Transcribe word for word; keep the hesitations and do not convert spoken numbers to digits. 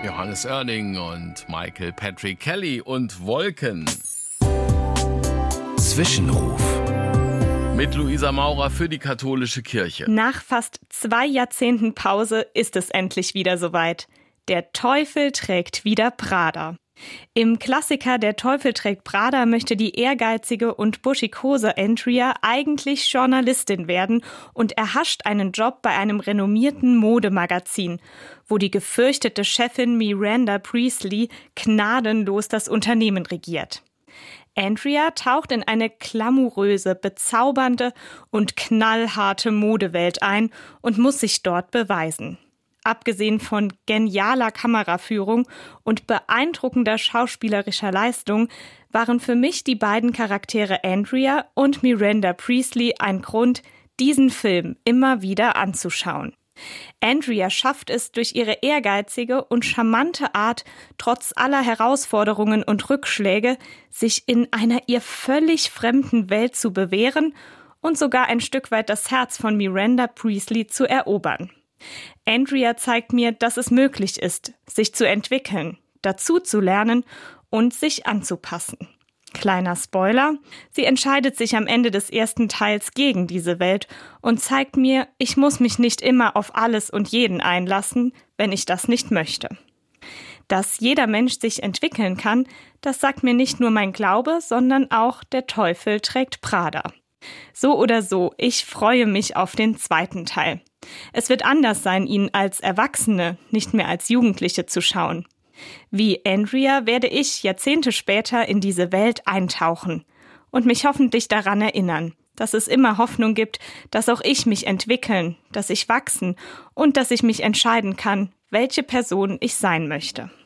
Johannes Oerding und Michael Patrick Kelly und Wolken. Zwischenruf. Mit Luisa Maurer für die katholische Kirche. Nach fast zwei Jahrzehnten Pause ist es endlich wieder soweit. Der Teufel trägt wieder Prada. Im Klassiker Der Teufel trägt Prada möchte die ehrgeizige und buschikose Andrea eigentlich Journalistin werden und erhascht einen Job bei einem renommierten Modemagazin, wo die gefürchtete Chefin Miranda Priestly gnadenlos das Unternehmen regiert. Andrea taucht in eine glamouröse, bezaubernde und knallharte Modewelt ein und muss sich dort beweisen. Abgesehen von genialer Kameraführung und beeindruckender schauspielerischer Leistung waren für mich die beiden Charaktere Andrea und Miranda Priestly ein Grund, diesen Film immer wieder anzuschauen. Andrea schafft es durch ihre ehrgeizige und charmante Art, trotz aller Herausforderungen und Rückschläge, sich in einer ihr völlig fremden Welt zu bewähren und sogar ein Stück weit das Herz von Miranda Priestly zu erobern. Andrea zeigt mir, dass es möglich ist, sich zu entwickeln, dazu zu lernen und sich anzupassen. Kleiner Spoiler, sie entscheidet sich am Ende des ersten Teils gegen diese Welt und zeigt mir, ich muss mich nicht immer auf alles und jeden einlassen, wenn ich das nicht möchte. Dass jeder Mensch sich entwickeln kann, das sagt mir nicht nur mein Glaube, sondern auch Der Teufel trägt Prada. So oder so, ich freue mich auf den zweiten Teil. Es wird anders sein, ihn als Erwachsene, nicht mehr als Jugendliche zu schauen. Wie Andrea werde ich Jahrzehnte später in diese Welt eintauchen und mich hoffentlich daran erinnern, dass es immer Hoffnung gibt, dass auch ich mich entwickeln, dass ich wachsen und dass ich mich entscheiden kann, welche Person ich sein möchte.